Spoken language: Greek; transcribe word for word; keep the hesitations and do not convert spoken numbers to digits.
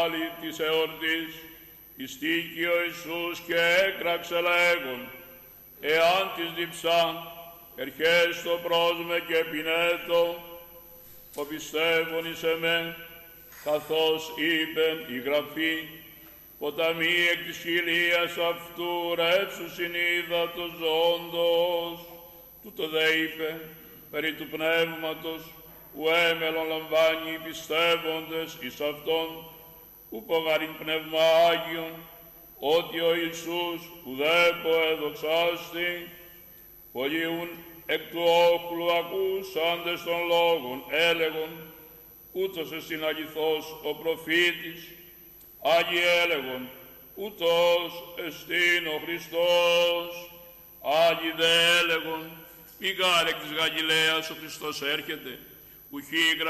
Άλλη της εορτής, ειστήκει ο Ιησούς και έκραξε λέγον, εάν της διψά, ερχέστο προς με και πινέτο, ο πιστεύων εις εμέ, καθώς είπεν η Γραφή, ποταμί εκ της χιλίας αυτού ρεύσουσιν ύδατος ζώντος. Τούτο δε είπε περί του Πνεύματος, που έμελον λαμβάνει οι πιστεύοντες εις Αυτόν, ουπογαρήν Πνεύμα Άγιον, ότι ο Ιησούς ουδέπο εδοξάστη, πολλοί εκ του όχλου ακούσαντες των λόγων έλεγον, ούτως εστιν αληθώς ο προφήτης, Άγιοι έλεγον, ούτως εστιν ο Χριστός, Άγιοι δε έλεγον, μη γάρ εκ της Γαλιλαίας ο Χριστός έρχεται, ουχή